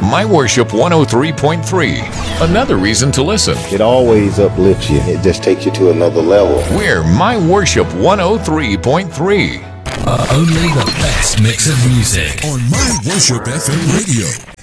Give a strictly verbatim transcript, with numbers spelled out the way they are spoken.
My Worship one oh three point three. Another reason to listen. It always uplifts you. It just takes you to another level. We're My Worship one oh three point three. Uh, only the best mix of music on My Worship F M Radio.